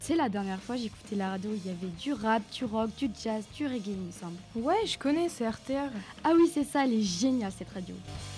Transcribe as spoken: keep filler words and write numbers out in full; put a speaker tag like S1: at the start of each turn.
S1: Tu sais, la dernière fois, j'écoutais la radio, il y avait du rap, du rock, du jazz, du reggae, il me semble.
S2: Ouais, je connais, c'est R T R.
S1: Ah oui, c'est ça, elle est géniale cette radio.